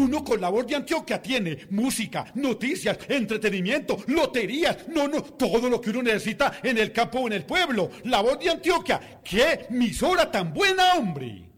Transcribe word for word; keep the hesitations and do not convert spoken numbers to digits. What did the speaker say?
Uno con La Voz de Antioquia tiene música, noticias, entretenimiento, loterías, no, no, todo lo que uno necesita en el campo o en el pueblo. La Voz de Antioquia, ¡qué emisora tan buena, hombre!